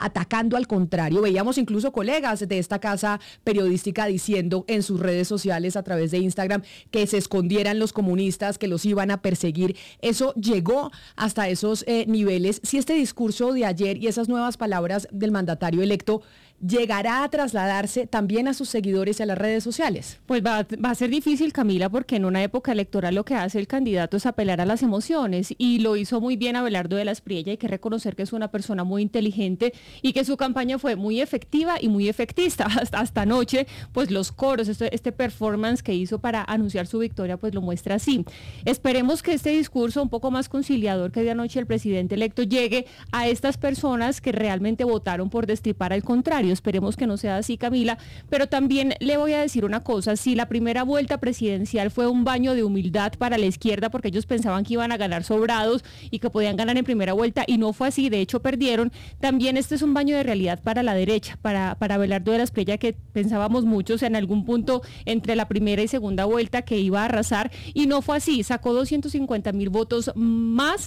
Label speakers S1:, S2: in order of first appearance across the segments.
S1: atacando al contrario. Veíamos incluso colegas de esta casa periodística diciendo en sus redes sociales a través de Instagram que se escondieran los comunistas, que los iban a perseguir. Eso llegó hasta esos niveles. Si este discurso de ayer y esas nuevas palabras del mandatario electo llegará a trasladarse también a sus seguidores y a las redes sociales.
S2: Pues va a ser difícil, Camila, porque en una época electoral lo que hace el candidato es apelar a las emociones, y lo hizo muy bien Abelardo de la Espriella. Hay que reconocer que es una persona muy inteligente y que su campaña fue muy efectiva y muy efectista. Hasta anoche, pues los coros, este performance que hizo para anunciar su victoria, pues lo muestra así. Esperemos que este discurso un poco más conciliador que de anoche el presidente electo llegue a estas personas que realmente votaron por destripar al contrario. Esperemos que no sea así, Camila, pero también le voy a decir una cosa: si la primera vuelta presidencial fue un baño de humildad para la izquierda, porque ellos pensaban que iban a ganar sobrados y que podían ganar en primera vuelta, y no fue así, de hecho perdieron, también este es un baño de realidad para la derecha, para Abelardo de la Espriella, que pensábamos muchos en algún punto entre la primera y segunda vuelta que iba a arrasar, y no fue así. Sacó 250,000 votos más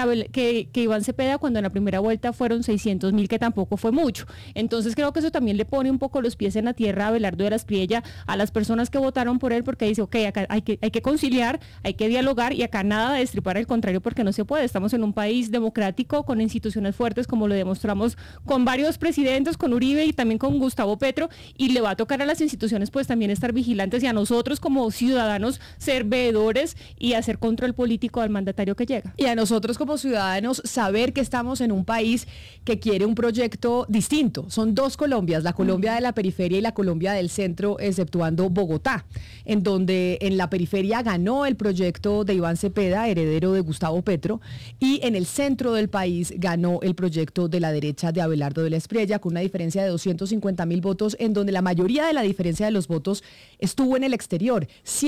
S2: que Iván Cepeda, cuando en la primera vuelta fueron 600,000, que tampoco fue mucho. Entonces creo que eso también le pone un poco los pies en la tierra a Abelardo de la Espriella, a las personas que votaron por él, porque dice, ok, acá hay que conciliar, hay que dialogar, y acá nada de destripar al contrario, porque no se puede. Estamos en un país democrático con instituciones fuertes, como lo demostramos con varios presidentes, con Uribe y también con Gustavo Petro, y le va a tocar a las instituciones pues también estar vigilantes, y a nosotros como ciudadanos ser veedores y hacer control político al mandatario que llega.
S1: Y a nosotros como ciudadanos saber que estamos en un país que quiere un proyecto distinto. Son dos Colombias, la Colombia de la periferia y la Colombia del centro, exceptuando Bogotá, en donde en la periferia ganó el proyecto de Iván Cepeda, heredero de Gustavo Petro, y en el centro del país ganó el proyecto de la derecha de Abelardo de la Espriella, con una diferencia de 250,000 votos, en donde la mayoría de la diferencia de los votos estuvo en el exterior.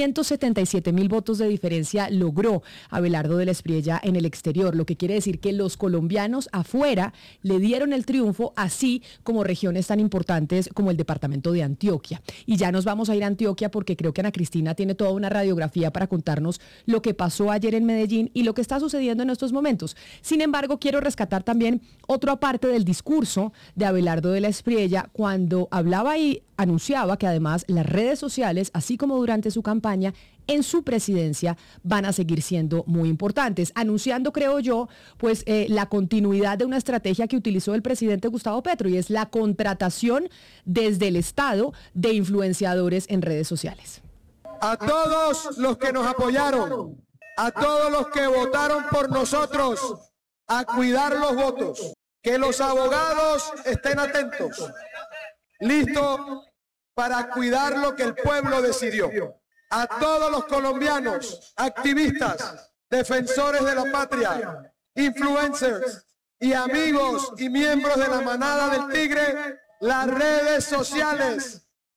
S1: 177,000 votos de diferencia logró Abelardo de la Espriella en el exterior, lo que quiere decir que los colombianos afuera le dieron el triunfo, así como regiones tan importantes como el departamento de Antioquia. Y ya nos vamos a ir a Antioquia, porque creo que Ana Cristina tiene toda una radiografía para contarnos lo que pasó ayer en Medellín y lo que está sucediendo en estos momentos. Sin embargo, quiero rescatar también otra parte del discurso de Abelardo de la Espriella, cuando hablaba y anunciaba que además las redes sociales, así como durante su campaña, en su presidencia van a seguir siendo muy importantes, anunciando, creo yo, pues la continuidad de una estrategia que utilizó el presidente Gustavo Petro, y es la contratación desde el Estado de influenciadores en redes sociales.
S3: A todos los que nos apoyaron, a todos los que votaron por nosotros, a cuidar los votos, que los abogados estén atentos, listos para cuidar lo que el pueblo decidió. A todos los colombianos, activistas, defensores de la patria, influencers y amigos y miembros de la manada del tigre, las redes sociales.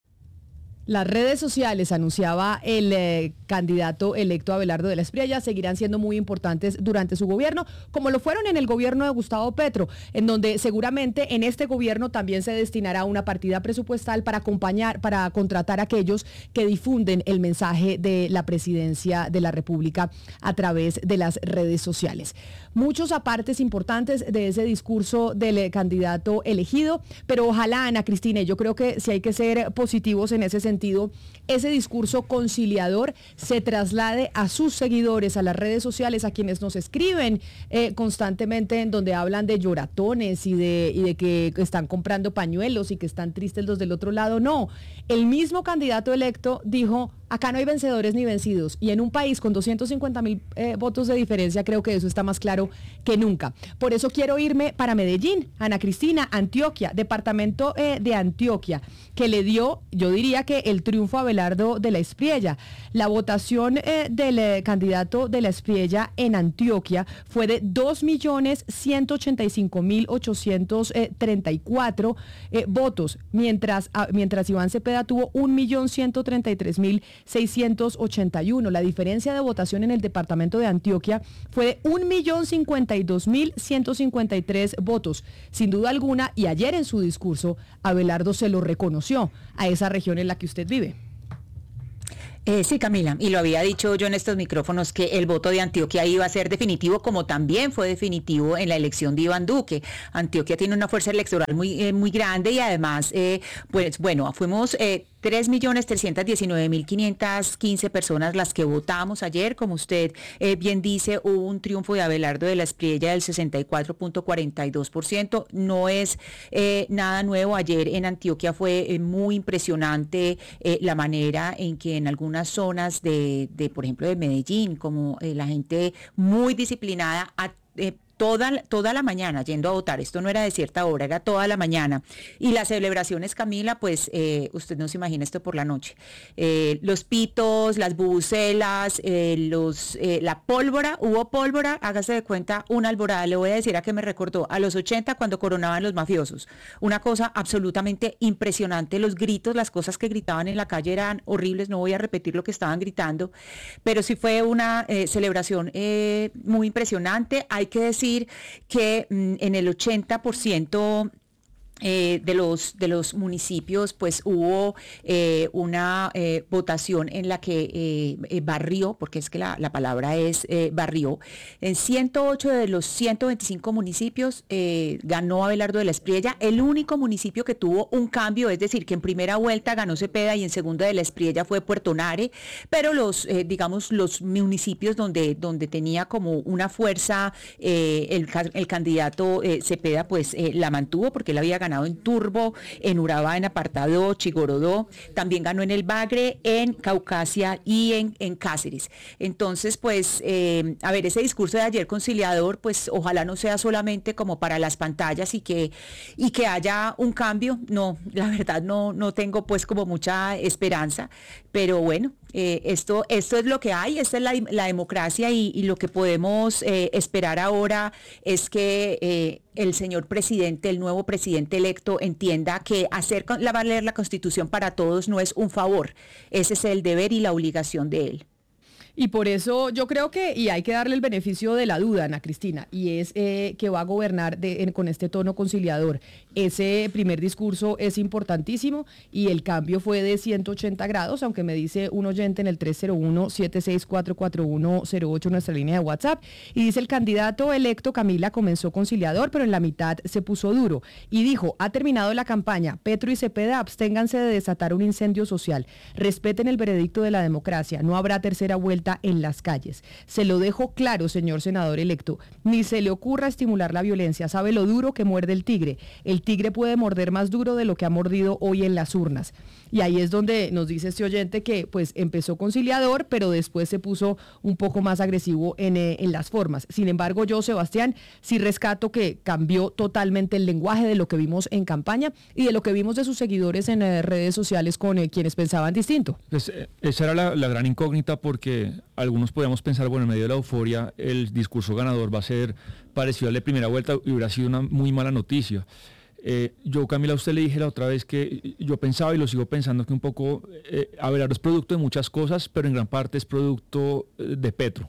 S1: Las redes sociales, anunciaba el candidato electo Abelardo de la Espriella, seguirán siendo muy importantes durante su gobierno, como lo fueron en el gobierno de Gustavo Petro, en donde seguramente en este gobierno también se destinará una partida presupuestal para acompañar, para contratar a aquellos que difunden el mensaje de la presidencia de la República a través de las redes sociales. Muchos apartes importantes de ese discurso del candidato elegido, pero ojalá, Ana Cristina, yo creo que si hay que ser positivos en ese sentido, ese discurso conciliador se traslade a sus seguidores, a las redes sociales, a quienes nos escriben constantemente, en donde hablan de lloratones y de que están comprando pañuelos y que están tristes los del otro lado. No, el mismo candidato electo dijo: acá no hay vencedores ni vencidos, y en un país con 250,000 votos de diferencia, creo que eso está más claro que nunca. Por eso quiero irme para Medellín, Ana Cristina, Antioquia, departamento de Antioquia, que le dio, yo diría que el triunfo a Abelardo de la Espriella. La votación del candidato de la Espriella en Antioquia fue de 2.185.834 votos, mientras Iván Cepeda tuvo 1.133.681. La diferencia de votación en el departamento de Antioquia fue de 1.052.153 votos. Sin duda alguna, y ayer en su discurso, Abelardo se lo reconoció a esa región en la que usted vive.
S4: Sí, Camila, y lo había dicho yo en estos micrófonos que el voto de Antioquia iba a ser definitivo, como también fue definitivo en la elección de Iván Duque. Antioquia tiene una fuerza electoral muy grande y además, pues bueno, fuimos 3.319.515 personas las que votamos ayer. Como usted bien dice, hubo un triunfo de Abelardo de la Espriella del 64.42%. No es nada nuevo. Ayer en Antioquia fue muy impresionante la manera en que en algunas zonas de por ejemplo, de Medellín, como la gente muy disciplinada, toda la mañana yendo a votar. Esto no era de cierta hora, era toda la mañana. Y las celebraciones, Camila, pues usted no se imagina esto por la noche. Los pitos, las bubucelas, la pólvora, hubo pólvora, hágase de cuenta, una alborada. Le voy a decir a qué me recordó, a los 80 cuando coronaban los mafiosos. Una cosa absolutamente impresionante, los gritos, las cosas que gritaban en la calle eran horribles, no voy a repetir lo que estaban gritando, pero sí fue una celebración muy impresionante. Hay que decir que en el 80% de los municipios pues hubo una votación en la que barrió, porque es que la palabra es barrió. En 108 de los 125 municipios ganó Abelardo de la Espriella. El único municipio que tuvo un cambio, es decir, que en primera vuelta ganó Cepeda y en segunda de la Espriella fue Puerto Nare, pero los municipios donde tenía como una fuerza el candidato Cepeda pues la mantuvo, porque él había ganado en Turbo, en Urabá, en Apartadó, Chigorodó, también ganó en el Bagre, en Caucasia y en Cáceres. Entonces, pues, a ver, ese discurso de ayer conciliador, pues ojalá no sea solamente como para las pantallas y que haya un cambio. No, la verdad no tengo pues como mucha esperanza, pero bueno, esto es lo que hay, esta es la democracia y lo que podemos esperar ahora es que el señor presidente, el nuevo presidente electo, entienda que hacer valer la Constitución para todos no es un favor, ese es el deber y la obligación de él.
S1: Y por eso yo creo y hay que darle el beneficio de la duda, Ana Cristina, y es que va a gobernar con este tono conciliador. Ese primer discurso es importantísimo y el cambio fue de 180 grados, aunque me dice un oyente en el 301-7644108, nuestra línea de WhatsApp, y dice: el candidato electo, Camila, comenzó conciliador, pero en la mitad se puso duro y dijo: ha terminado la campaña, Petro y Cepeda, absténganse de desatar un incendio social, respeten el veredicto de la democracia, no habrá tercera vuelta en las calles. Se lo dejo claro, señor senador electo, ni se le ocurra estimular la violencia, sabe lo duro que muerde el tigre puede morder más duro de lo que ha mordido hoy en las urnas. Y ahí es donde nos dice este oyente que pues empezó conciliador, pero después se puso un poco más agresivo en las formas. Sin embargo, yo, Sebastián, sí rescato que cambió totalmente el lenguaje de lo que vimos en campaña y de lo que vimos de sus seguidores en redes sociales con quienes pensaban distinto.
S5: Pues, esa era la gran incógnita, porque algunos podíamos pensar, bueno, en medio de la euforia, el discurso ganador va a ser parecido al de primera vuelta y hubiera sido una muy mala noticia. Yo, Camila, a usted le dije la otra vez que yo pensaba y lo sigo pensando que un poco Abelardo es producto de muchas cosas, pero en gran parte es producto de Petro.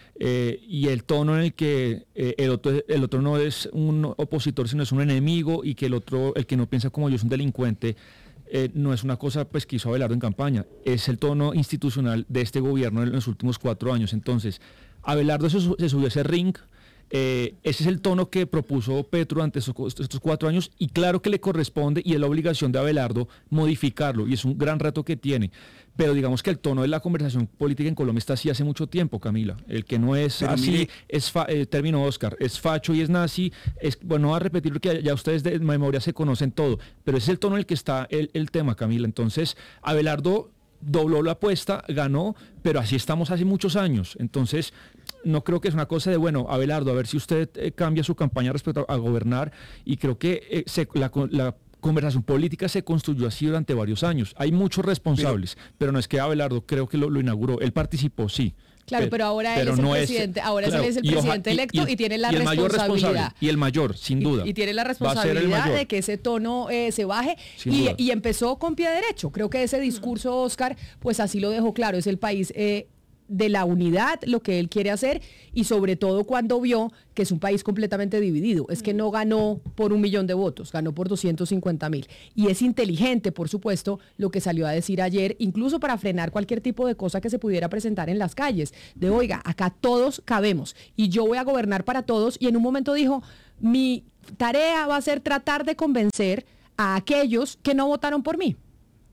S5: Y el tono en el que el otro no es un opositor, sino es un enemigo, y que el que no piensa como yo es un delincuente, no es una cosa pues que hizo Abelardo en campaña, es el tono institucional de este gobierno en los últimos 4 años. Entonces, Abelardo se subió a ese ring. Ese es el tono que propuso Petro durante estos 4 años, y claro que le corresponde y es la obligación de Abelardo modificarlo, y es un gran reto que tiene. Pero digamos que el tono de la conversación política en Colombia está así hace mucho tiempo, Camila. El que no es pero así, término Oscar, es facho y es nazi, bueno, no a repetir porque ya ustedes de memoria se conocen todo, pero ese es el tono en el que está el tema, Camila. Entonces, Abelardo dobló la apuesta, ganó, pero así estamos hace muchos años. Entonces, no creo que es una cosa de, bueno, Abelardo, a ver si usted cambia su campaña respecto a gobernar, y creo que la conversación política se construyó así durante varios años. Hay muchos responsables, pero no es que Abelardo creo que lo inauguró, él participó, sí.
S1: Claro, pero ahora él es el presidente, él es el presidente electo y tiene la responsabilidad.
S5: Y el mayor, sin duda.
S1: Y tiene la responsabilidad de que ese tono se baje y empezó con pie derecho. Creo que ese discurso, Oscar, pues así lo dejó claro, es el país de la unidad, lo que él quiere hacer, y sobre todo cuando vio que es un país completamente dividido. Es que no ganó por 1 millón de votos, ganó por 250.000. Y es inteligente, por supuesto, lo que salió a decir ayer, incluso para frenar cualquier tipo de cosa que se pudiera presentar en las calles, de oiga, acá todos cabemos y yo voy a gobernar para todos, y en un momento dijo, mi tarea va a ser tratar de convencer a aquellos que no votaron por mí.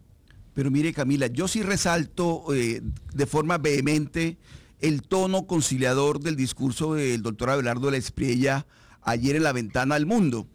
S6: Pero mire, Camila, yo sí resalto de forma vehemente el tono conciliador del discurso del doctor Abelardo de la Espriella ayer en la ventana al mundo.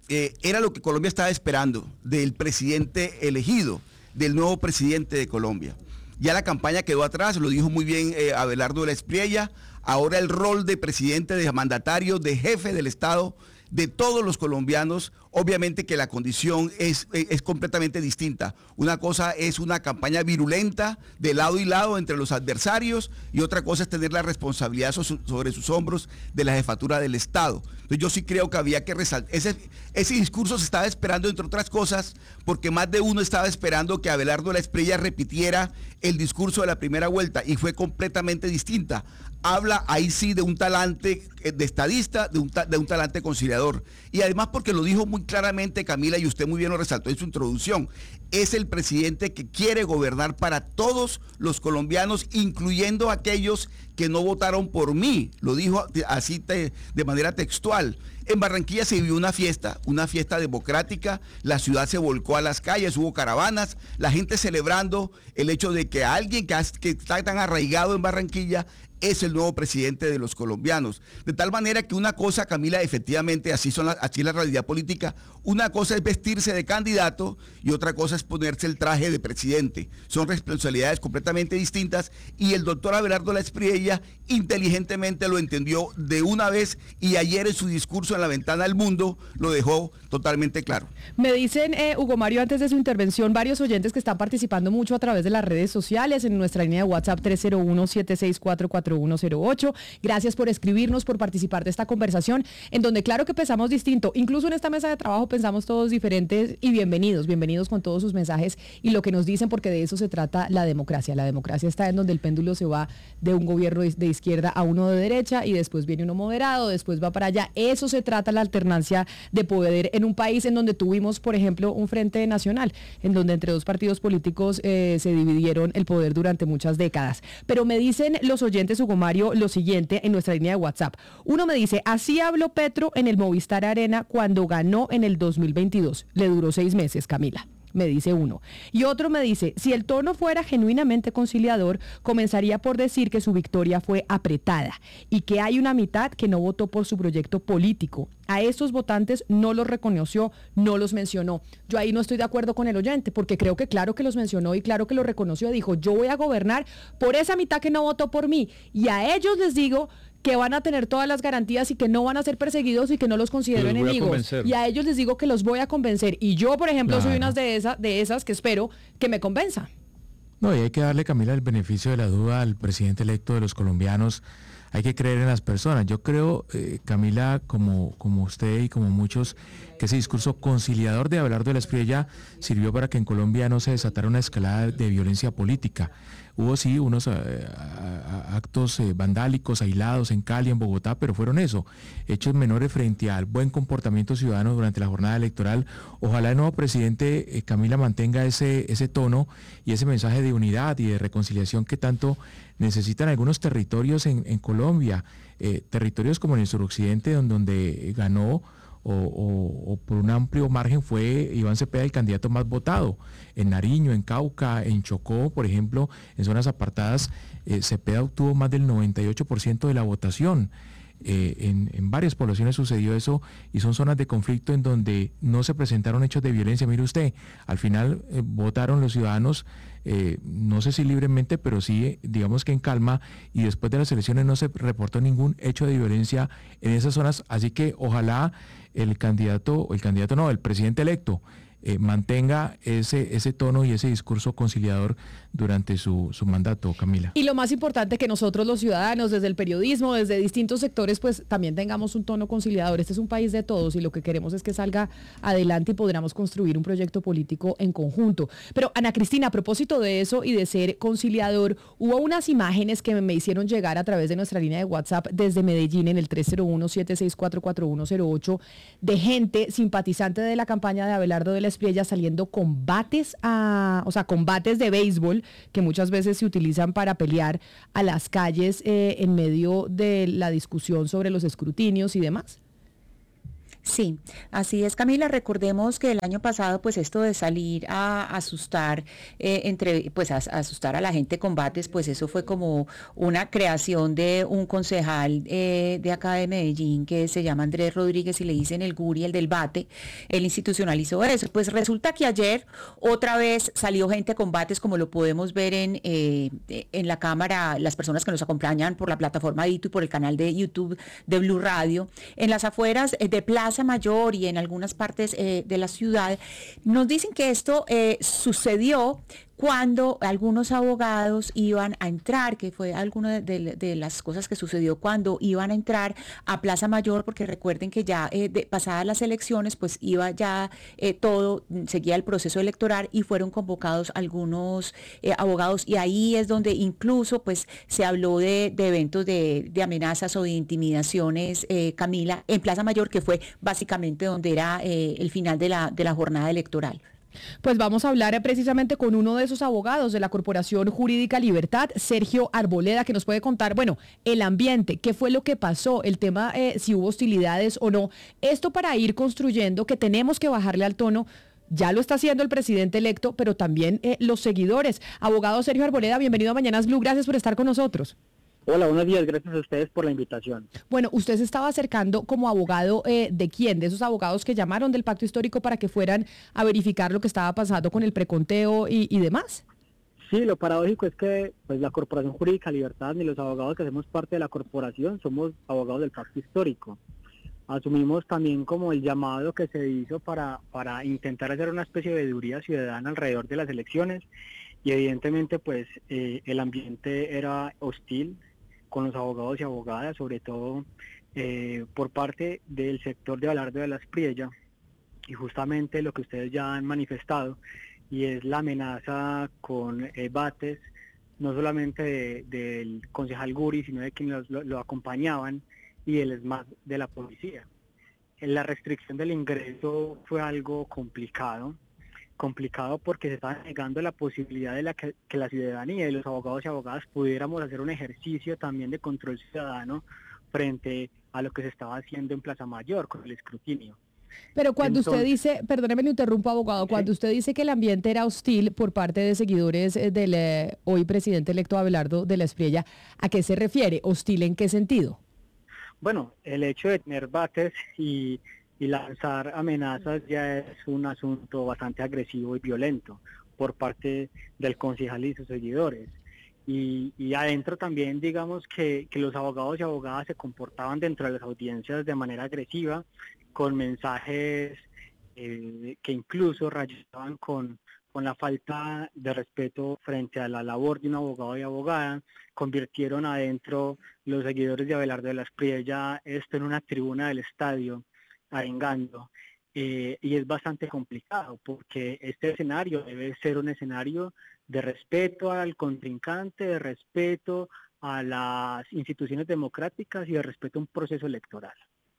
S6: Era lo que Colombia estaba esperando del presidente elegido, del nuevo presidente de Colombia. Ya la campaña quedó atrás, lo dijo muy bien Abelardo de la Espriella. Ahora el rol de presidente, de mandatario, de jefe del Estado, de todos los colombianos, obviamente que la condición es completamente distinta. Una cosa es una campaña virulenta de lado y lado entre los adversarios, y otra cosa es tener la responsabilidad sobre sus hombros de la jefatura del Estado. Entonces yo sí creo que había que resaltar, ese discurso se estaba esperando, entre otras cosas, porque más de uno estaba esperando que Abelardo de la Espriella repitiera el discurso de la primera vuelta, y fue completamente distinta. Habla ahí sí de un talante de estadista, de un talante conciliador. Y además porque lo dijo muy claramente Camila, y usted muy bien lo resaltó en su introducción, es el presidente que quiere gobernar para todos los colombianos, incluyendo aquellos que no votaron por mí. Lo dijo así de manera textual. En Barranquilla se vivió una fiesta democrática, la ciudad se volcó a las calles, hubo caravanas, la gente celebrando el hecho de que alguien que está tan arraigado en Barranquilla es el nuevo presidente de los colombianos. De tal manera que una cosa, Camila, efectivamente, así es la realidad política, una cosa es vestirse de candidato y otra cosa es ponerse el traje de presidente. Son responsabilidades completamente distintas, y el doctor Abelardo de la Espriella inteligentemente lo entendió de una vez, y ayer en su discurso en la ventana al mundo lo dejó totalmente claro.
S1: Me dicen, Hugo Mario, antes de su intervención, varios oyentes que están participando mucho a través de las redes sociales, en nuestra línea de WhatsApp 301-764-4108. Gracias por escribirnos, por participar de esta conversación, en donde claro que pensamos distinto. Incluso en esta mesa de trabajo pensamos todos diferentes, y bienvenidos con todos sus mensajes y lo que nos dicen, porque de eso se trata la democracia. La democracia está en donde el péndulo se va de un gobierno de izquierda a uno de derecha, y después viene uno moderado, después va para allá. Eso se trata, la alternancia de poder en un país en donde tuvimos, por ejemplo, un frente nacional, en donde entre dos partidos políticos se dividieron el poder durante muchas décadas. Pero me dicen los oyentes, Hugo Mario, lo siguiente en nuestra línea de WhatsApp. Uno me dice, así habló Petro en el Movistar Arena cuando ganó en el 2022. Le duró 6 meses, Camila. Me dice uno. Y otro me dice, si el tono fuera genuinamente conciliador, comenzaría por decir que su victoria fue apretada y que hay una mitad que no votó por su proyecto político. A estos votantes no los reconoció, no los mencionó. Yo ahí no estoy de acuerdo con el oyente, porque creo que claro que los mencionó y claro que los reconoció. Dijo, yo voy a gobernar por esa mitad que no votó por mí. Y a ellos les digo que van a tener todas las garantías y que no van a ser perseguidos y que no los considero enemigos. Y a ellos les digo que los voy a convencer. Y yo, por ejemplo, soy una de esas que espero que me convenza.
S7: No, y hay que darle, Camila, el beneficio de la duda al presidente electo de los colombianos. Hay que creer en las personas. Yo creo, Camila, como usted y como muchos, que ese discurso conciliador de Abelardo de la Espriella sirvió para que en Colombia no se desatara una escalada de violencia política. Hubo sí unos actos vandálicos aislados en Cali, en Bogotá, pero fueron eso, hechos menores frente al buen comportamiento ciudadano durante la jornada electoral. Ojalá el nuevo presidente, Camila, mantenga ese tono y ese mensaje de unidad y de reconciliación que tanto necesitan algunos territorios en Colombia, territorios como en el suroccidente, donde ganó o por un amplio margen fue Iván Cepeda el candidato más votado. En Nariño, en Cauca, en Chocó, por ejemplo, en zonas apartadas, Cepeda obtuvo más del 98% de la votación. En varias poblaciones sucedió eso, y son zonas de conflicto en donde no se presentaron hechos de violencia. Mire usted, al final votaron los ciudadanos, no sé si libremente, pero sí, digamos que en calma, y después de las elecciones no se reportó ningún hecho de violencia en esas zonas. Así que ojalá el presidente electo mantenga ese tono y ese discurso conciliador durante su mandato, Camila.
S1: Y lo más importante, que nosotros los ciudadanos, desde el periodismo, desde distintos sectores, pues también tengamos un tono conciliador. Este es un país de todos y lo que queremos es que salga adelante y podamos construir un proyecto político en conjunto. Pero Ana Cristina, a propósito de eso y de ser conciliador, hubo unas imágenes que me hicieron llegar a través de nuestra línea de WhatsApp desde Medellín en el 301-764-4108 de gente simpatizante de la campaña de Abelardo de la Espriella saliendo con bates combates de béisbol que muchas veces se utilizan para pelear a las calles en medio de la discusión sobre los escrutinios y demás.
S4: Sí, así es, Camila. Recordemos que el año pasado, pues esto de salir a asustar, asustar a la gente con bates, pues eso fue como una creación de un concejal de acá de Medellín que se llama Andrés Rodríguez y le dicen el Guri, el del bate. Él institucionalizó eso. Pues resulta que ayer otra vez salió gente con bates, como lo podemos ver en la cámara, las personas que nos acompañan por la plataforma de YouTube y por el canal de YouTube de Blue Radio, en las afueras de Plaza Mayor y en algunas partes de la ciudad. Nos dicen que esto sucedió cuando algunos abogados iban a entrar, que fue alguna de las cosas que sucedió cuando iban a entrar a Plaza Mayor, porque recuerden que ya pasadas las elecciones, pues iba ya todo, seguía el proceso electoral y fueron convocados algunos abogados, y ahí es donde incluso pues se habló de eventos de amenazas o de intimidaciones, Camila, en Plaza Mayor, que fue básicamente donde era el final de la jornada electoral.
S1: Pues vamos a hablar precisamente con uno de esos abogados de la Corporación Jurídica Libertad, Sergio Arboleda, que nos puede contar, bueno, el ambiente, qué fue lo que pasó, el tema, si hubo hostilidades o no. Esto para ir construyendo que tenemos que bajarle al tono. Ya lo está haciendo el presidente electo, pero también los seguidores. Abogado Sergio Arboleda, bienvenido a Mañanas Blue, gracias por estar con nosotros.
S8: Hola, buenos días, gracias a ustedes por la invitación.
S1: Bueno, usted se estaba acercando como abogado ¿de quién? ¿De esos abogados que llamaron del Pacto Histórico para que fueran a verificar lo que estaba pasando con el preconteo y demás?
S8: Sí, lo paradójico es que pues la Corporación Jurídica Libertad ni los abogados que hacemos parte de la corporación somos abogados del Pacto Histórico. Asumimos también como el llamado que se hizo para intentar hacer una especie de veeduría ciudadana alrededor de las elecciones, y evidentemente pues el ambiente era hostil con los abogados y abogadas, sobre todo por parte del sector de Abelardo de la Espriella, y justamente lo que ustedes ya han manifestado, y es la amenaza con bates, no solamente del concejal Guri, sino de quienes lo acompañaban, y el ESMAD de la policía. La restricción del ingreso fue algo complicado porque se estaba negando la posibilidad de que la ciudadanía y los abogados y abogadas pudiéramos hacer un ejercicio también de control ciudadano frente a lo que se estaba haciendo en Plaza Mayor con el escrutinio.
S1: Pero cuando usted dice, perdóneme, lo interrumpo, abogado, cuando usted dice que el ambiente era hostil por parte de seguidores del hoy presidente electo Abelardo de la Espriella, ¿a qué se refiere? ¿Hostil en qué sentido?
S8: Bueno, el hecho de tener bates y lanzar amenazas ya es un asunto bastante agresivo y violento por parte del concejal y sus seguidores. Y adentro también, digamos que los abogados y abogadas se comportaban dentro de las audiencias de manera agresiva, con mensajes que incluso rayaban con la falta de respeto frente a la labor de un abogado y abogada. Convirtieron adentro los seguidores de Abelardo de la Espriella esto en una tribuna del estadio, arengando, y es bastante complicado porque este escenario debe ser un escenario de respeto al contrincante, de respeto a las instituciones democráticas y de respeto a un proceso electoral.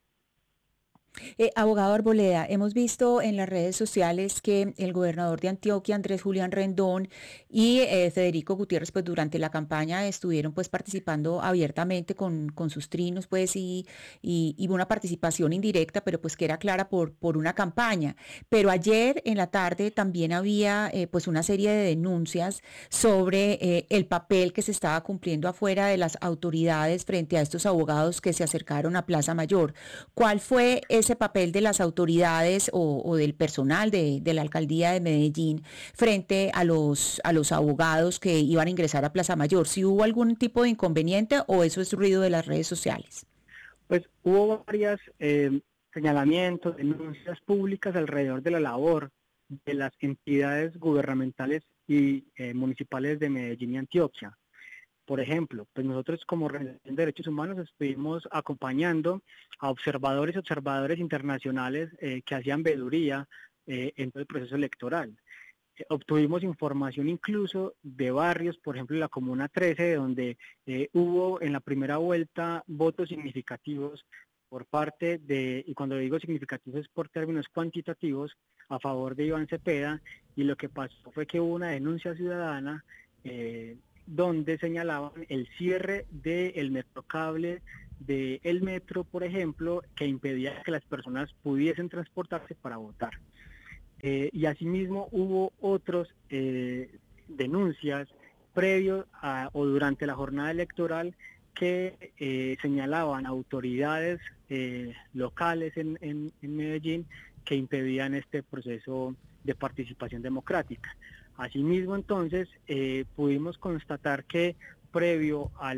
S4: Abogado Arboleda, hemos visto en las redes sociales que el gobernador de Antioquia, Andrés Julián Rendón, y Federico Gutiérrez, pues durante la campaña estuvieron pues participando abiertamente con sus trinos, pues y una participación indirecta, pero pues que era clara por una campaña. Pero ayer en la tarde también había pues una serie de denuncias sobre el papel que se estaba cumpliendo afuera de las autoridades frente a estos abogados que se acercaron a Plaza Mayor. ¿Cuál fue ese papel de las autoridades o del personal de la alcaldía de Medellín frente a los abogados que iban a ingresar a Plaza Mayor? ¿Si hubo algún tipo de inconveniente o eso es ruido de las redes sociales?
S8: Pues hubo varias señalamientos, denuncias públicas alrededor de la labor de las entidades gubernamentales y municipales de Medellín y Antioquia. Por ejemplo, pues nosotros como Organización de Derechos Humanos estuvimos acompañando a observadores internacionales que hacían veeduría en todo el proceso electoral. Obtuvimos información incluso de barrios, por ejemplo en la Comuna 13, donde hubo en la primera vuelta votos significativos por parte de, y cuando digo significativos es por términos cuantitativos, a favor de Iván Cepeda, y lo que pasó fue que hubo una denuncia ciudadana donde señalaban el cierre del metrocable del metro, por ejemplo, que impedía que las personas pudiesen transportarse para votar. Y asimismo hubo otras denuncias previo o durante la jornada electoral que señalaban autoridades locales en Medellín que impedían este proceso de participación democrática. Asimismo, entonces, pudimos constatar que previo a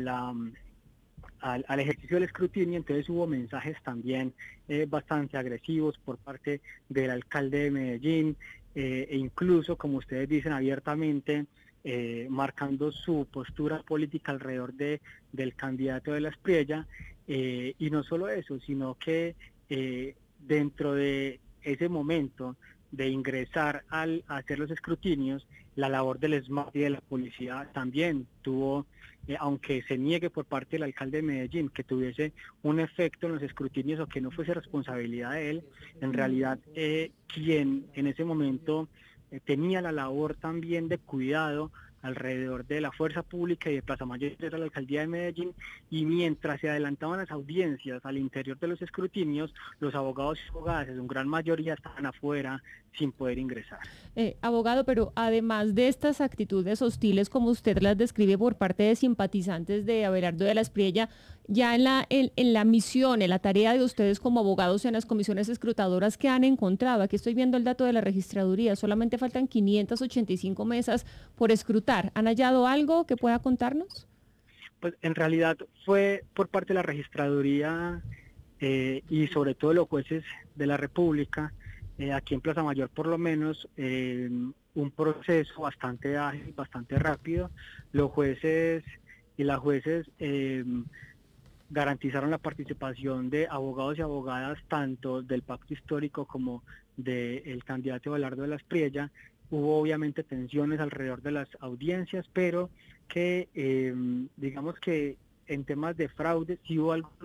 S8: al ejercicio del escrutinio, entonces hubo mensajes también bastante agresivos por parte del alcalde de Medellín, e incluso, como ustedes dicen abiertamente, marcando su postura política alrededor del candidato de la Espriella, y no solo eso, sino que dentro de ese momento de ingresar a hacer los escrutinios, la labor del SMAT y de la policía también tuvo, aunque se niegue por parte del alcalde de Medellín que tuviese un efecto en los escrutinios o que no fuese responsabilidad de él, en realidad quien en ese momento tenía la labor también de cuidado alrededor de la fuerza pública y de Plaza Mayor era la alcaldía de Medellín, y mientras se adelantaban las audiencias al interior de los escrutinios, los abogados y abogadas en su gran mayoría estaban afuera sin poder ingresar.
S2: Abogado, pero además de estas actitudes hostiles como usted las describe por parte de simpatizantes de Abelardo de la Espriella, ya en la misión, en la tarea de ustedes como abogados en las comisiones escrutadoras, ¿qué han encontrado? Aquí estoy viendo el dato de la registraduría, solamente faltan 585 mesas por escrutar. ¿Han hallado algo que pueda contarnos?
S8: Pues en realidad fue por parte de la registraduría y sobre todo los jueces de la República, aquí en Plaza Mayor por lo menos, un proceso bastante ágil, bastante rápido. Los jueces y las jueces garantizaron la participación de abogados y abogadas tanto del pacto histórico como del candidato Abelardo de la Espriella. Hubo obviamente tensiones alrededor de las audiencias, pero que digamos que en temas de fraude sí hubo algún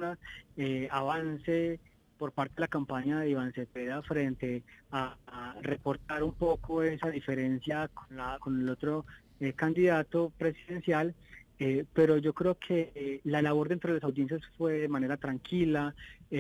S8: avance por parte de la campaña de Iván Cepeda frente a reportar un poco esa diferencia con el otro candidato presidencial. Pero yo creo que la labor dentro de las audiencias fue de manera tranquila,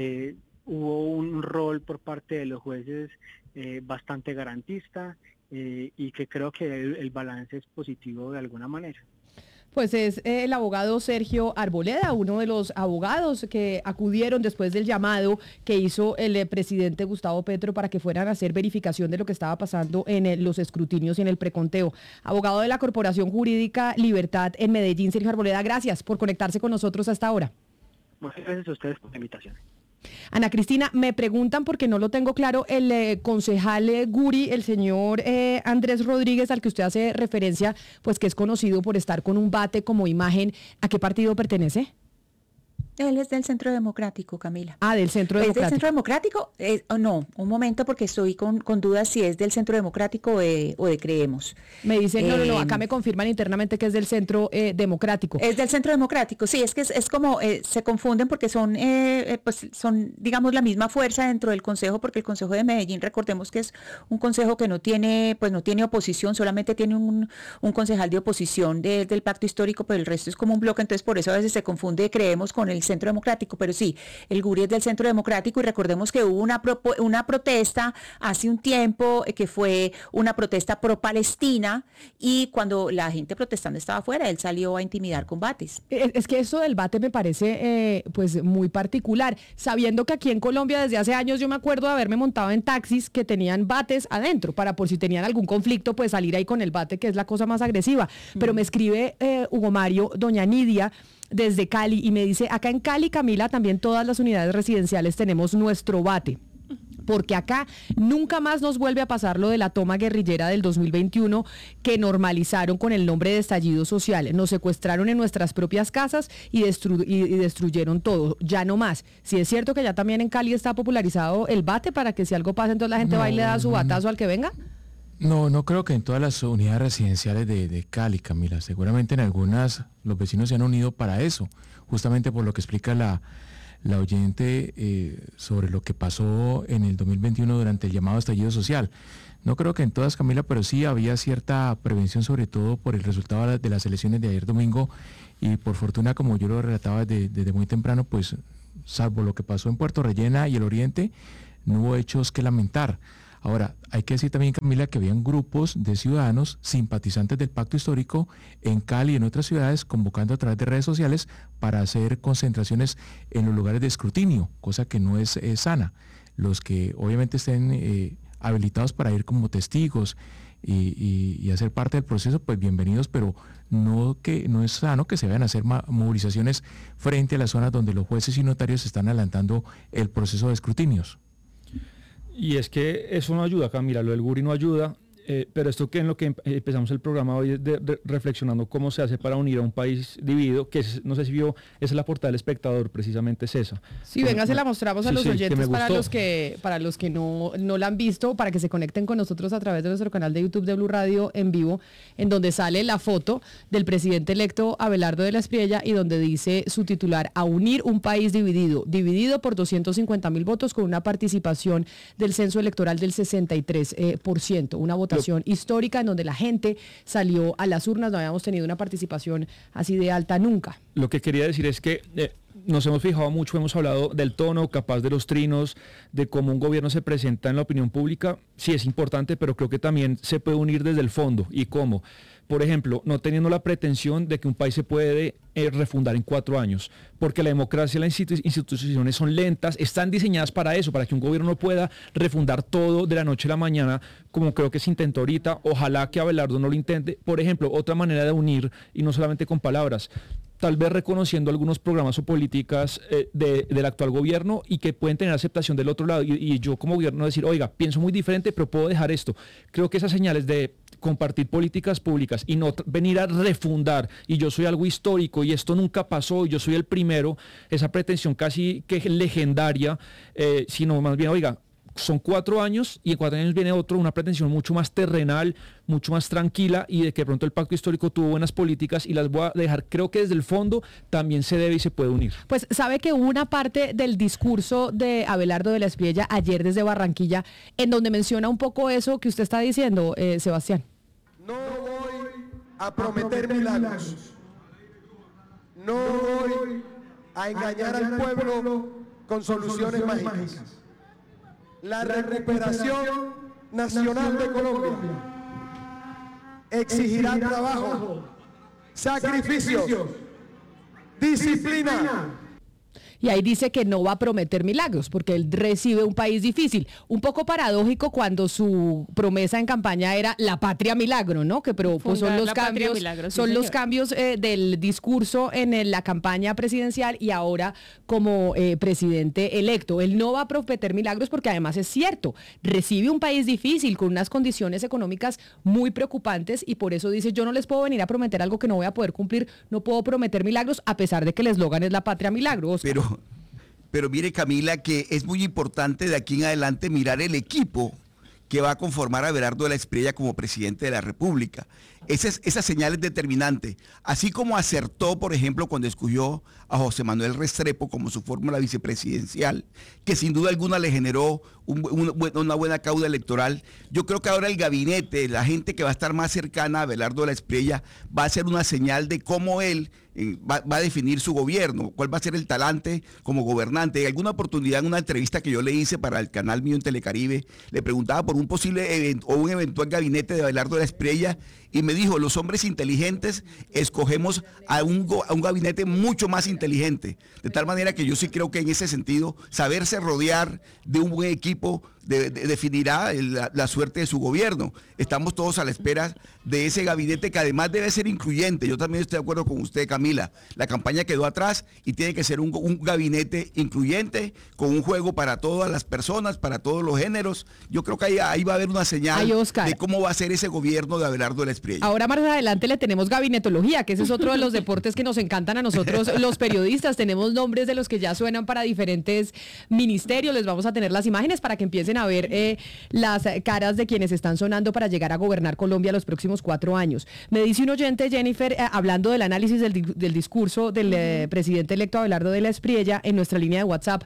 S8: hubo un rol por parte de los jueces bastante garantista, y que creo que el balance es positivo de alguna manera.
S1: Pues es el abogado Sergio Arboleda, uno de los abogados que acudieron después del llamado que hizo el presidente Gustavo Petro para que fueran a hacer verificación de lo que estaba pasando en los escrutinios y en el preconteo. Abogado de la Corporación Jurídica Libertad en Medellín, Sergio Arboleda, gracias por conectarse con nosotros hasta ahora.
S8: Muchas gracias a ustedes por la invitación.
S1: Ana Cristina, me preguntan porque no lo tengo claro, el concejal Guri, el señor Andrés Rodríguez, al que usted hace referencia, pues que es conocido por estar con un bate como imagen, ¿a qué partido pertenece?
S4: Él es del Centro Democrático, Camila.
S1: Ah, del Centro Democrático.
S4: ¿Es del Centro Democrático? No, un momento porque estoy con dudas si es del Centro Democrático o de Creemos.
S1: Me dicen, no, acá me confirman internamente que es del Centro Democrático.
S4: Es del Centro Democrático, sí, es que es como, se confunden porque son, digamos, la misma fuerza dentro del Consejo, porque el Consejo de Medellín, recordemos que es un consejo que no tiene oposición, solamente tiene un concejal de oposición del Pacto Histórico, pero el resto es como un bloque, entonces por eso a veces se confunde Creemos con el Centro Democrático, pero sí, el Guri es del Centro Democrático, y recordemos que hubo una protesta hace un tiempo que fue una protesta pro-Palestina, y cuando la gente protestando estaba afuera, él salió a intimidar con bates.
S1: Es que eso del bate me parece pues muy particular, sabiendo que aquí en Colombia desde hace años yo me acuerdo de haberme montado en taxis que tenían bates adentro, para por si tenían algún conflicto, pues salir ahí con el bate, que es la cosa más agresiva. Pero me escribe Hugo Mario, doña Nidia, desde Cali, y me dice, acá en Cali, Camila, también todas las unidades residenciales tenemos nuestro bate. porque acá nunca más nos vuelve a pasar lo de la toma guerrillera del 2021 que normalizaron con el nombre de estallido social. Nos secuestraron en nuestras propias casas y destruyeron todo. Ya no más. Si es cierto que ya también en Cali está popularizado el bate para que si algo pasa entonces la gente va y le da su batazo al que venga.
S7: No creo que en todas las unidades residenciales de Cali, Camila. Seguramente en algunas los vecinos se han unido para eso, justamente por lo que explica la oyente sobre lo que pasó en el 2021 durante el llamado estallido social. No creo que en todas, Camila, pero sí había cierta prevención, sobre todo por el resultado de las elecciones de ayer domingo, y por fortuna, como yo lo relataba desde muy temprano, pues salvo lo que pasó en Puerto Rellena y el Oriente, no hubo hechos que lamentar. Ahora, hay que decir también, Camila, que habían grupos de ciudadanos simpatizantes del pacto histórico en Cali y en otras ciudades convocando a través de redes sociales para hacer concentraciones en los lugares de escrutinio, cosa que no es sana. Los que obviamente estén habilitados para ir como testigos y hacer parte del proceso, pues bienvenidos, pero no es sano que se vayan a hacer movilizaciones frente a las zonas donde los jueces y notarios están adelantando el proceso de escrutinios.
S5: Y es que eso no ayuda, Camila, lo del Guri no ayuda, pero esto que en lo que empezamos el programa hoy es reflexionando cómo se hace para unir a un país dividido, que no sé si vio, esa es la portada del Espectador, precisamente es esa.
S1: Sí, venga, se la mostramos a los oyentes para los que no la han visto, para que se conecten con nosotros a través de nuestro canal de YouTube de Blue Radio en vivo, en donde sale la foto del presidente electo Abelardo de la Espriella y donde dice su titular: a unir un país dividido por 250.000 votos con una participación del censo electoral del 63%, una votación histórica en donde la gente salió a las urnas. No habíamos tenido una participación así de alta nunca.
S5: Lo que quería decir es que nos hemos fijado mucho, hemos hablado del tono, capaz de los trinos, de cómo un gobierno se presenta en la opinión pública. Sí, es importante, pero creo que también se puede unir desde el fondo. ¿Y cómo? Por ejemplo, no teniendo la pretensión de que un país se puede refundar en 4 años, porque la democracia y las instituciones son lentas, están diseñadas para eso, para que un gobierno no pueda refundar todo de la noche a la mañana, como creo que se intentó ahorita. Ojalá que Abelardo no lo intente. Por ejemplo, otra manera de unir, y no solamente con palabras, tal vez reconociendo algunos programas o políticas del actual gobierno y que pueden tener aceptación del otro lado. Y yo como gobierno decir, oiga, pienso muy diferente, pero puedo dejar esto. Creo que esas señales de compartir políticas públicas y no venir a refundar, y yo soy algo histórico y esto nunca pasó y yo soy el primero, esa pretensión casi que legendaria, sino más bien, oiga, son 4 años y en 4 años viene otro, una pretensión mucho más terrenal, mucho más tranquila, y de que de pronto el pacto histórico tuvo buenas políticas y las voy a dejar. Creo que desde el fondo también se debe y se puede unir.
S1: Pues sabe que hubo una parte del discurso de Abelardo de la Espriella ayer desde Barranquilla en donde menciona un poco eso que usted está diciendo, Sebastián.
S3: No voy a prometer milagros, no voy a engañar al pueblo con soluciones mágicas. La recuperación nacional de Colombia exigirá trabajo, sacrificios, disciplina.
S1: Y ahí dice que no va a prometer milagros porque él recibe un país difícil. Un poco paradójico cuando su promesa en campaña era la patria milagro, ¿no? Que pero pues son los cambios, milagro, sí, los cambios del discurso en la campaña presidencial y ahora como presidente electo. Él no va a prometer milagros porque además es cierto, recibe un país difícil con unas condiciones económicas muy preocupantes y por eso dice, yo no les puedo venir a prometer algo que no voy a poder cumplir, no puedo prometer milagros a pesar de que el eslogan es la patria milagro.
S6: Pero mire, Camila, que es muy importante de aquí en adelante mirar el equipo que va a conformar a Abelardo de la Espriella como presidente de la República. Esa señal es determinante. Así como acertó, por ejemplo, cuando escogió a José Manuel Restrepo como su fórmula vicepresidencial, que sin duda alguna le generó una buena cauda electoral. Yo creo que ahora el gabinete, la gente que va a estar más cercana a Abelardo de la Espriella, va a ser una señal de cómo él va a definir su gobierno, cuál va a ser el talante como gobernante. En alguna oportunidad, en una entrevista que yo le hice para el canal mío en Telecaribe, le preguntaba por un posible evento o un eventual gabinete de Abelardo de la Espriella y me dijo, los hombres inteligentes escogemos a un gabinete mucho más inteligente. De tal manera que yo sí creo que en ese sentido, saberse rodear de un buen equipo definirá la suerte de su gobierno. Estamos todos a la espera de ese gabinete que además debe ser incluyente. Yo también estoy de acuerdo con usted, Camila. Camila. La campaña quedó atrás y tiene que ser un gabinete incluyente, con un juego para todas las personas, para todos los géneros. Yo creo que ahí va a haber una señal de cómo va a ser ese gobierno de Abelardo de la Espriella.
S1: Ahora más adelante le tenemos gabinetología, que ese es otro de los deportes que nos encantan a nosotros los periodistas. Tenemos nombres de los que ya suenan para diferentes ministerios. Les vamos a tener las imágenes para que empiecen a ver las caras de quienes están sonando para llegar a gobernar Colombia los próximos 4 años. Me dice un oyente, Jennifer, hablando del análisis del discurso del presidente electo Abelardo de la Espriella en nuestra línea de WhatsApp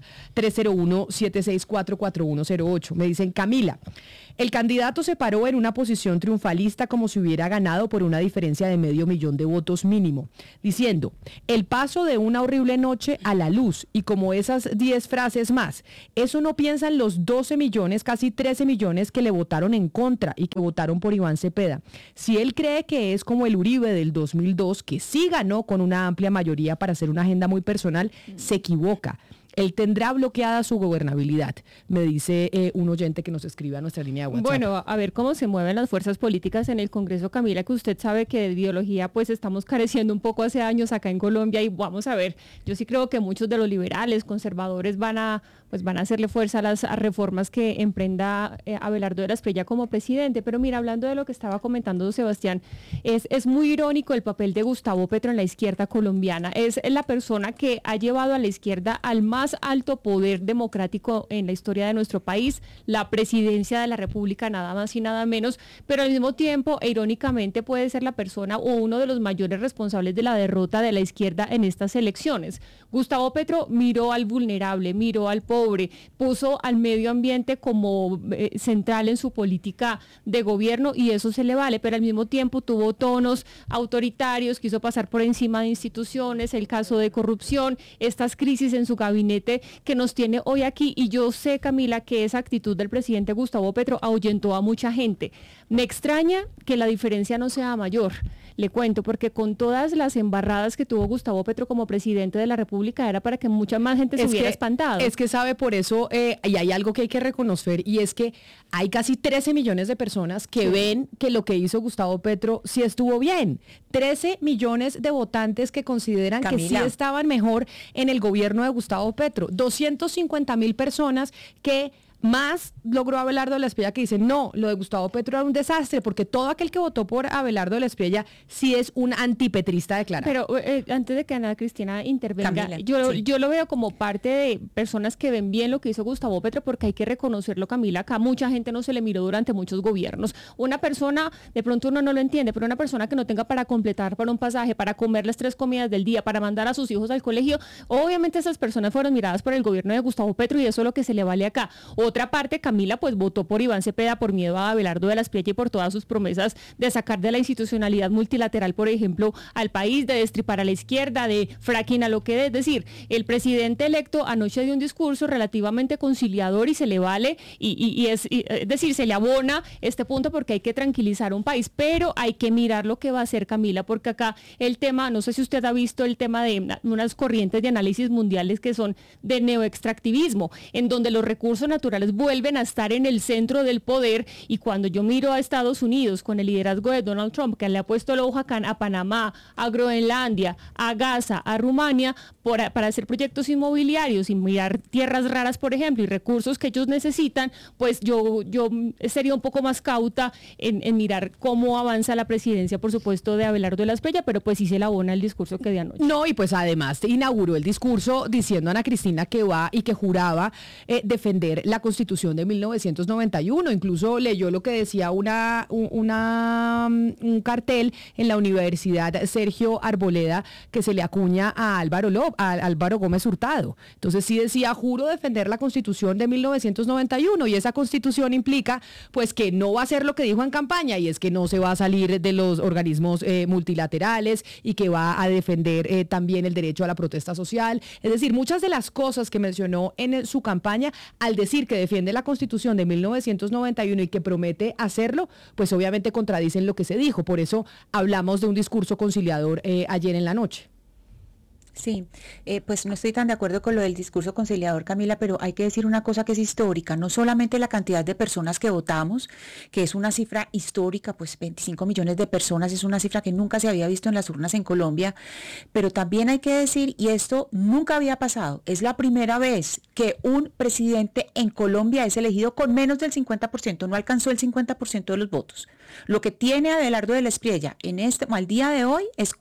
S1: 301-764-4108. Me dicen, Camila, el candidato se paró en una posición triunfalista como si hubiera ganado por una diferencia de 500,000 de votos mínimo, diciendo, el paso de una horrible noche a la luz, y como esas 10 frases más. Eso no piensan los 12 millones, casi 13 millones que le votaron en contra y que votaron por Iván Cepeda. Si él cree que es como el Uribe del 2002, que sí ganó con una amplia mayoría para hacer una agenda muy personal, se equivoca. Él tendrá bloqueada su gobernabilidad, me dice un oyente que nos escribe a nuestra línea de WhatsApp.
S2: Bueno, a ver cómo se mueven las fuerzas políticas en el Congreso, Camila, que usted sabe que de ideología pues estamos careciendo un poco hace años acá en Colombia, y vamos a ver, yo sí creo que muchos de los liberales, conservadores van a hacerle fuerza a las reformas que emprenda Abelardo de la Espriella como presidente. Pero mira, hablando de lo que estaba comentando Sebastián, es muy irónico el papel de Gustavo Petro en la izquierda colombiana. Es la persona que ha llevado a la izquierda al más alto poder democrático en la historia de nuestro país, la presidencia de la República, nada más y nada menos, pero al mismo tiempo, e irónicamente, puede ser la persona o uno de los mayores responsables de la derrota de la izquierda en estas elecciones. Gustavo Petro miró al vulnerable, miró al pobre, puso al medio ambiente como central en su política de gobierno, y eso se le vale, pero al mismo tiempo tuvo tonos autoritarios, quiso pasar por encima de instituciones, el caso de corrupción, estas crisis en su gabinete que nos tiene hoy aquí. Y yo sé, Camila, que esa actitud del presidente Gustavo Petro ahuyentó a mucha gente. Me extraña que la diferencia no sea mayor. Le cuento, porque con todas las embarradas que tuvo Gustavo Petro como presidente de la República, era para que mucha más gente se hubiera espantado.
S1: Es que sabe, por eso, y hay algo que hay que reconocer, y es que hay casi 13 millones de personas que ven que lo que hizo Gustavo Petro sí estuvo bien. 13 millones de votantes que consideran, Camila, que sí estaban mejor en el gobierno de Gustavo Petro. 250,000 personas que más logró Abelardo de la Espriella, que dicen, no, lo de Gustavo Petro era un desastre, porque todo aquel que votó por Abelardo de la Espriella sí es un antipetrista declarado.
S2: Pero antes de que Ana Cristina intervenga, Camila, yo lo veo como parte de personas que ven bien lo que hizo Gustavo Petro, porque hay que reconocerlo, Camila, acá mucha gente no se le miró durante muchos gobiernos. Una persona, de pronto uno no lo entiende, pero una persona que no tenga para completar para un pasaje, para comer las 3 comidas del día, para mandar a sus hijos al colegio, obviamente esas personas fueron miradas por el gobierno de Gustavo Petro, y eso es lo que se le vale acá. Otra parte, Camila, pues votó por Iván Cepeda por miedo a Abelardo de la Espriella y por todas sus promesas de sacar de la institucionalidad multilateral, por ejemplo, al país, de destripar a la izquierda, de fracking a lo que es decir, el presidente electo anoche dio un discurso relativamente conciliador y se le vale, es decir, se le abona este punto, porque hay que tranquilizar a un país, pero hay que mirar lo que va a hacer, Camila, porque acá el tema, no sé si usted ha visto el tema de unas corrientes de análisis mundiales que son de neoextractivismo, en donde los recursos naturales vuelven a estar en el centro del poder. Y cuando yo miro a Estados Unidos con el liderazgo de Donald Trump, que le ha puesto el ojo acá a Panamá, a Groenlandia, a Gaza, a Rumania, para hacer proyectos inmobiliarios y mirar tierras raras, por ejemplo, y recursos que ellos necesitan, pues yo sería un poco más cauta en mirar cómo avanza la presidencia, por supuesto, de Abelardo de la Espriella, pero pues sí se le abona el discurso que dio anoche.
S1: No, y pues además inauguró el discurso diciendo, Ana Cristina, que va y que juraba defender la Constitución de 1991, incluso leyó lo que decía un cartel en la Universidad Sergio Arboleda que se le acuña a Álvaro Gómez Hurtado. Entonces sí decía, juro defender la Constitución de 1991, y esa Constitución implica pues que no va a hacer lo que dijo en campaña, y es que no se va a salir de los organismos multilaterales, y que va a defender también el derecho a la protesta social. Es decir, muchas de las cosas que mencionó en su campaña, al decir que defiende la Constitución de 1991 y que promete hacerlo, pues obviamente contradicen lo que se dijo. Por eso hablamos de un discurso conciliador ayer en la noche.
S4: Sí, pues no estoy tan de acuerdo con lo del discurso conciliador, Camila, pero hay que decir una cosa que es histórica, no solamente la cantidad de personas que votamos, que es una cifra histórica, pues 25 millones de personas es una cifra que nunca se había visto en las urnas en Colombia, pero también hay que decir, y esto nunca había pasado, es la primera vez que un presidente en Colombia es elegido con menos del 50%, no alcanzó el 50% de los votos. Lo que tiene Abelardo de la Espriella al día de hoy es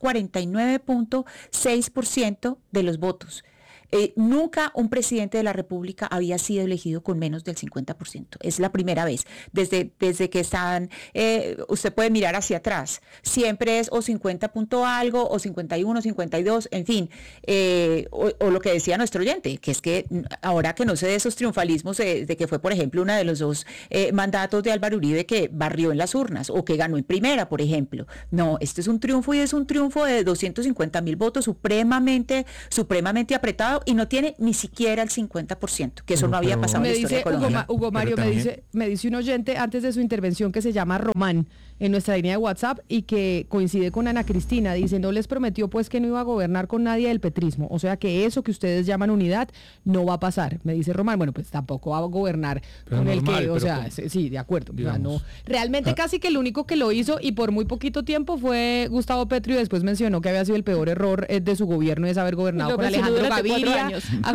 S4: 49.6% de los votos. Nunca un presidente de la República había sido elegido con menos del 50%. Es la primera vez. Desde que están, usted puede mirar hacia atrás. Siempre es o 50 punto algo, o 51, 52, en fin. O lo que decía nuestro oyente, que es que ahora que no sé de esos triunfalismos, de que fue, por ejemplo, uno de los dos mandatos de Álvaro Uribe que barrió en las urnas, o que ganó en primera, por ejemplo. No, este es un triunfo y es un triunfo de 250.000 votos supremamente apretado, y no tiene ni siquiera el 50%, que eso no había pasado en la historia de Colombia.
S1: Hugo Mario, me dice un oyente antes de su intervención que se llama Román en nuestra línea de WhatsApp y que coincide con Ana Cristina, dice, no les prometió pues que no iba a gobernar con nadie del petrismo, o sea que eso que ustedes llaman unidad no va a pasar, me dice Román, bueno pues tampoco va a gobernar pero con normal, el que, o sea, sí, de acuerdo, o sea, no, realmente casi que el único que lo hizo y por muy poquito tiempo fue Gustavo Petro, y después mencionó que había sido el peor error de su gobierno es haber gobernado con Alejandro Gaviria,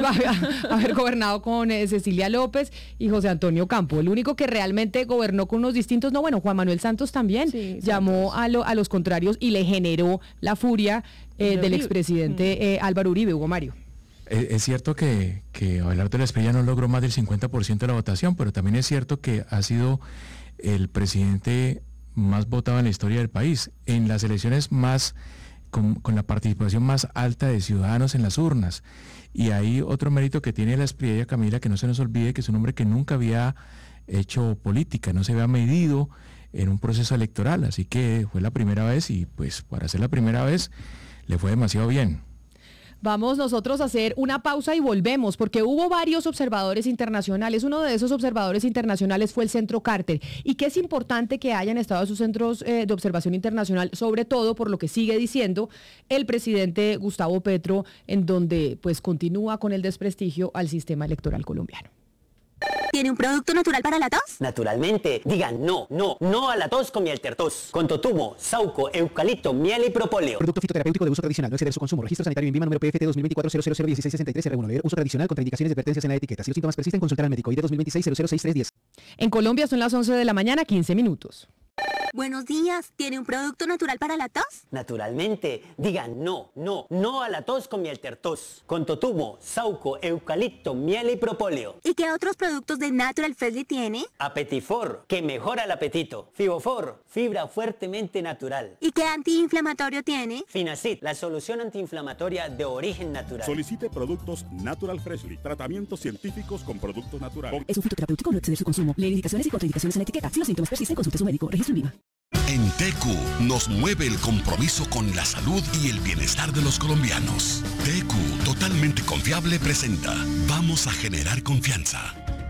S1: haber gobernado con Cecilia López y José Antonio Campo. El único que realmente gobernó con unos distintos, no, bueno, Juan Manuel Santos también llamó a los contrarios y le generó la furia del expresidente Álvaro Uribe, Hugo Mario.
S7: Es cierto que Abelardo de la Espriella no logró más del 50% de la votación, pero también es cierto que ha sido el presidente más votado en la historia del país, en las elecciones más con la participación más alta de ciudadanos en las urnas. Y hay otro mérito que tiene la Espriella, Camila, que no se nos olvide, que es un hombre que nunca había hecho política, no se había medido en un proceso electoral, así que fue la primera vez y pues para ser la primera vez le fue demasiado bien.
S1: Vamos nosotros a hacer una pausa y volvemos, porque hubo varios observadores internacionales. Uno de esos observadores internacionales fue el Centro Carter, y que es importante que hayan estado en sus centros de observación internacional, sobre todo por lo que sigue diciendo el presidente Gustavo Petro, en donde pues continúa con el desprestigio al sistema electoral colombiano.
S9: ¿Tiene un producto natural para la tos?
S10: Naturalmente. Digan no a la tos con Mieltertos. Con totumo, sauco, eucalipto, miel y propóleo.
S11: Producto fitoterapéutico de uso tradicional, no exceder su consumo. Registro sanitario INVIMA número PFT 2024-00001663-R1. Leer uso tradicional, contraindicaciones y advertencias en la etiqueta. Si los síntomas persisten, consultar al médico. ID 2026-006310.
S1: En Colombia son las 11 de la mañana, 15 minutos.
S9: Buenos días, ¿tiene un producto natural para la tos?
S10: Naturalmente. Digan no a la tos con Mieltertos. Con totumo, sauco, eucalipto, miel y propóleo.
S9: ¿Y qué otros productos de Natural Freshly tiene?
S10: Apetifor, que mejora el apetito. Fibofor, fibra fuertemente natural.
S9: ¿Y qué antiinflamatorio tiene?
S10: Finacid, la solución antiinflamatoria de origen natural.
S12: Solicite productos Natural Freshly, tratamientos científicos con productos naturales.
S13: Es un fitoterapéutico, no exceder su consumo. Leer indicaciones y contraindicaciones en la etiqueta. Si los síntomas persisten, consulte a su médico. Registro INVIMA.
S14: En TQ nos mueve el compromiso con la salud y el bienestar de los colombianos. TQ, totalmente confiable, presenta Vamos a generar confianza.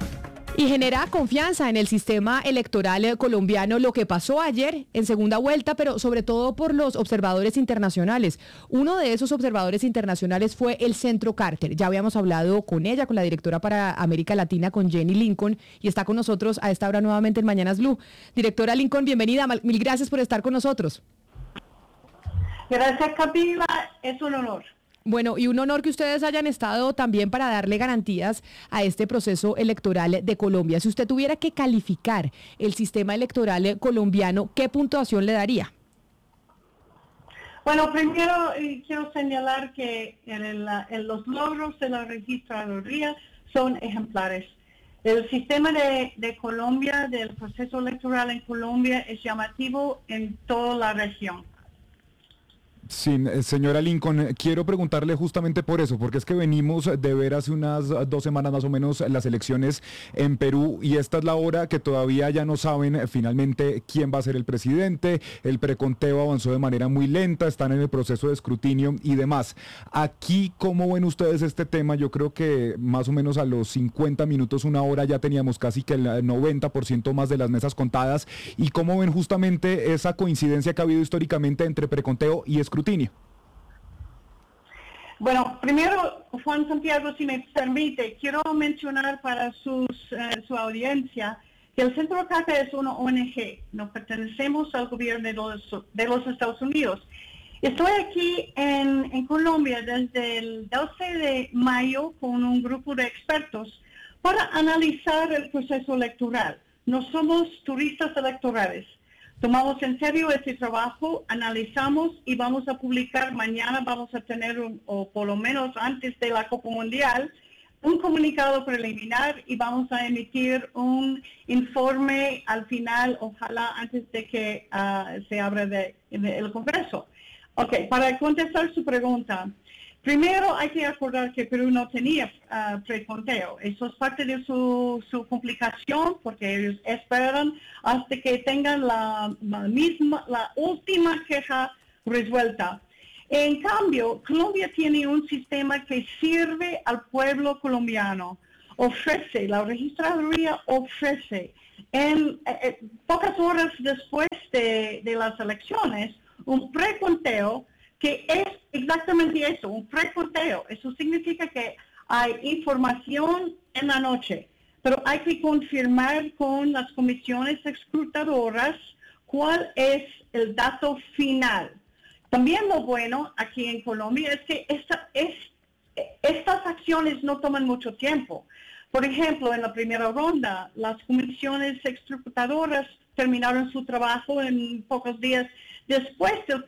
S1: Y genera confianza en el sistema electoral colombiano lo que pasó ayer en segunda vuelta, pero sobre todo por los observadores internacionales. Uno de esos observadores internacionales fue el Centro Carter. Ya habíamos hablado con ella, con la directora para América Latina, con Jenny Lincoln, y está con nosotros a esta hora nuevamente en Mañanas Blue. Directora Lincoln, bienvenida. Mil gracias por estar con nosotros.
S15: Gracias, Camila. Es un honor.
S1: Bueno, y un honor que ustedes hayan estado también para darle garantías a este proceso electoral de Colombia. Si usted tuviera que calificar el sistema electoral colombiano, ¿qué puntuación le daría?
S15: Bueno, primero quiero señalar que los logros de la registraduría son ejemplares. El sistema de Colombia, del proceso electoral en Colombia, es llamativo en toda la región.
S16: Sí, señora Lincoln, quiero preguntarle justamente por eso, porque es que venimos de ver hace unas 2 semanas más o menos las elecciones en Perú, y esta es la hora que todavía ya no saben finalmente quién va a ser el presidente. El preconteo avanzó de manera muy lenta, están en el proceso de escrutinio y demás. Aquí, ¿cómo ven ustedes este tema? Yo creo que más o menos a los 50 minutos, una hora, ya teníamos casi que el 90% más de las mesas contadas. ¿Y cómo ven justamente esa coincidencia que ha habido históricamente entre preconteo y escrutinio?
S15: Bueno, primero, Juan Santiago, si me permite, quiero mencionar para su audiencia que el Centro CACA es una ONG, no pertenecemos al gobierno de los Estados Unidos. Estoy aquí en Colombia desde el 12 de mayo con un grupo de expertos para analizar el proceso electoral. No somos turistas electorales. Tomamos en serio este trabajo, analizamos y vamos a publicar mañana, vamos a tener, o por lo menos antes de la Copa Mundial, un comunicado preliminar y vamos a emitir un informe al final, ojalá antes de que se abra el Congreso. Ok, para contestar su pregunta, primero hay que acordar que Perú no tenía preconteo. Eso es parte de su complicación porque ellos esperan hasta que tengan la última queja resuelta. En cambio, Colombia tiene un sistema que sirve al pueblo colombiano. La registraduría ofrece en pocas horas después de las elecciones un preconteo que es exactamente eso, un preconteo. Eso significa que hay información en la noche, pero hay que confirmar con las comisiones escrutadoras cuál es el dato final. También lo bueno aquí en Colombia es que estas acciones no toman mucho tiempo. Por ejemplo, en la primera ronda, las comisiones escrutadoras terminaron su trabajo en pocos días después del